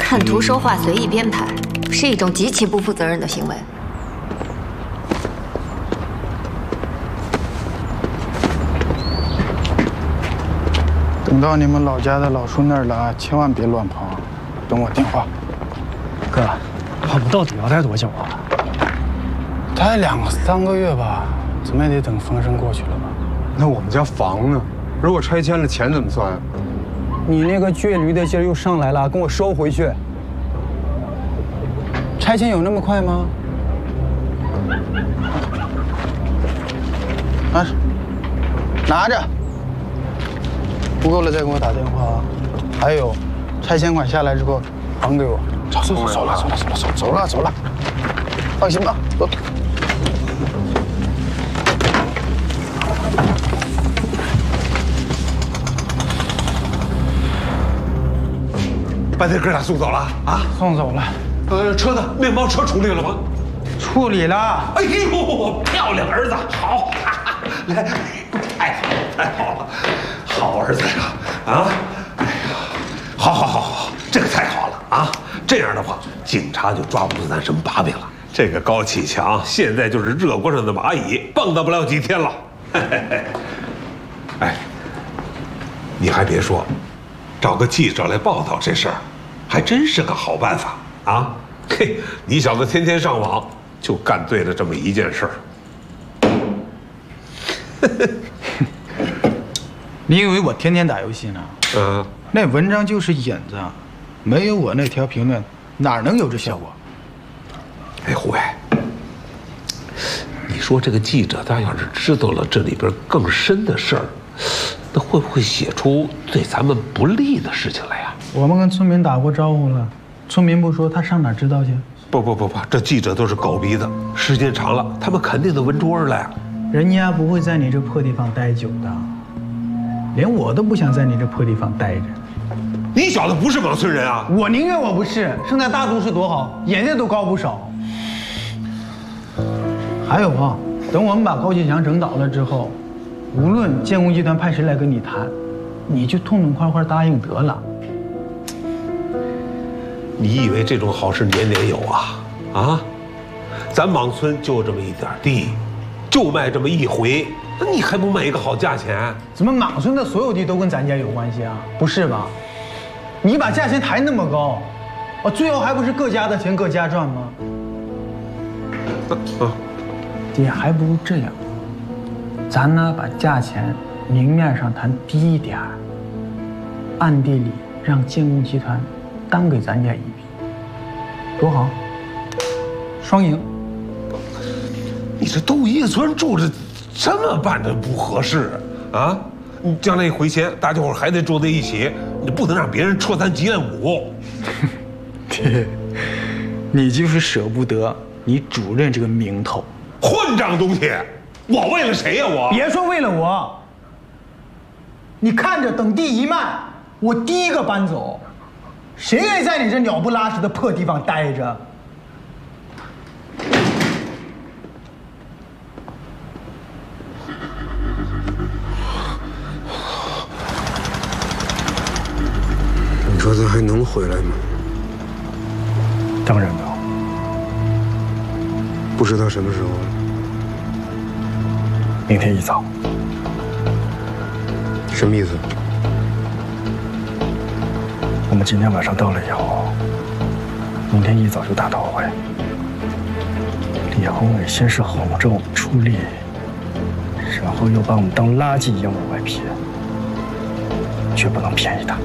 看图说话随意编排，是一种极其不负责任的行为。 等到你们老家的老叔那儿了，千万别乱跑，等我电话。 哥，我们到底要待多久啊？ 待2、3个月吧，怎么也得等风声过去了吧？ 那我们家房呢？如果拆迁了，钱怎么算啊？ 你那个倔驴的劲儿又上来了，跟我收回去。拆迁有那么快吗？拿着。不够了再给我打电话啊！还有，拆迁款下来之后还给我。走了，放心吧，走。 把这哥俩送走了啊？ 送走了。 车呢？面包车处理了吗？ 处理了。 哎呦，漂亮儿子，好！来，太好了，好儿子呀！啊，哎呀，好，这个太好了啊！这样的话，警察就抓不住咱什么把柄了。这个高启强现在就是热锅上的蚂蚁，蹦跶不了几天了。哎，你还别说，找个记者来报道这事儿，还真是个好办法啊！嘿，你小子天天上网，就干对了这么一件事儿。 你以为我天天打游戏呢？那文章就是引子，没有我那条评论，哪能有这效果？ 哎，胡伟，你说这个记者他要是知道了这里边更深的事儿，那会不会写出对咱们不利的事情来呀？ 我们跟村民打过招呼了，村民不说，他上哪知道去？ 不，这记者都是狗鼻子，时间长了，他们肯定都闻出味儿来。 人家不会在你这破地方待久的，连我都不想在你这破地方待着。 你小子不是莽村人啊？ 我宁愿我不是，生在大都市多好，眼界都高不少。还有啊，等我们把高启强整倒了之后，无论建工集团派谁来跟你谈，你就痛痛快快答应得了。 你以为这种好事年年有啊？啊，咱莽村就这么一点地，就卖这么一回，那你还不卖一个好价钱？ 怎么莽村的所有地都跟咱家有关系啊？不是吧？你把价钱抬那么高，最后还不是各家的钱各家赚吗？爹，还不如这样，咱呢把价钱明面上谈低一点，暗地里让建工集团单给咱家一笔，多好，双赢。 你这都一村住着，这么办着不合适啊！你将来一回迁，大家伙还得住在一起，你不能让别人戳咱脊梁骨。 爹，你就是舍不得你主任这个名头。 混账东西！我为了谁呀？我别说为了我，你看着等地一卖，我第一个搬走。谁愿意在你这鸟不拉屎的破地方待着？ 你说他还能回来吗？ 当然能。 不知道什么时候了。 明天一早。 什么意思？ 我们今天晚上到了以后，明天一早就打道回。李宏伟先是哄着我们出力，然后又把我们当垃圾一样往外撇，绝不能便宜他。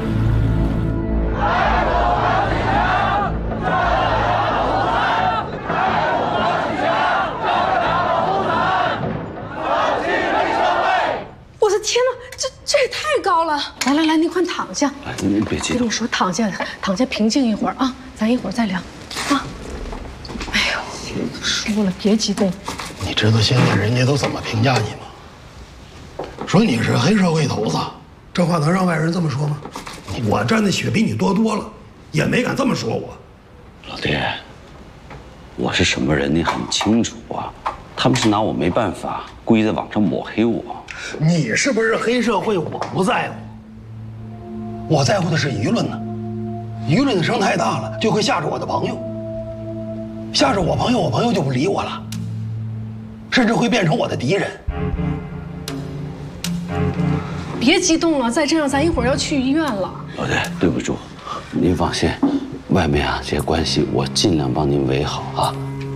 我的天哪，这也太高了！来，你快躺下。 您别激动。 跟你说，躺下，平静一会儿啊，咱一会儿再聊啊。哎呦，说了别激动。 你知道现在人家都怎么评价你吗？说你是黑社会头子，这话能让外人这么说吗？我沾的血比你多多了，也没敢这么说我。 老爹，我是什么人你很清楚啊，他们是拿我没办法，故意在网上抹黑我。 你是不是黑社会？我不在乎，我在乎的是舆论呢。 舆论的声太大了，就会吓着我的朋友，吓着我朋友，我朋友就不理我了，甚至会变成我的敌人。 别激动了，再这样咱一会儿要去医院了。 老爹，对不住，您放心，外面啊这些关系我尽量帮您维好啊。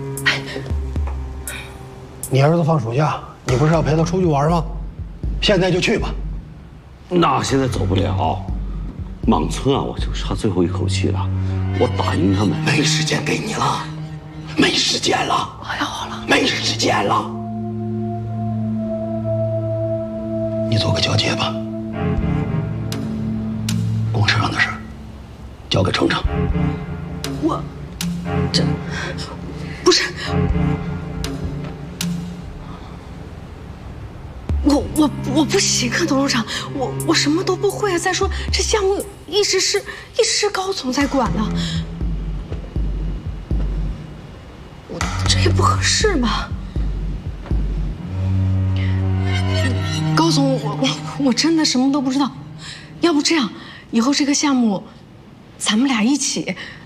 你儿子放暑假，你不是要陪他出去玩吗？现在就去吧。 那现在走不了，莽村啊，我就差最后一口气了，我打赢他们。 没时间给你了，没时间了。 哎呀，好了， 没时间了。你做个交接吧，公司上的事儿交给程程。 这不是我不行啊，董事长，我什么都不会啊。再说这项目一直是高总在管呢，这也不合适吧？高总，我真的什么都不知道，要不这样，以后这个项目咱们俩一起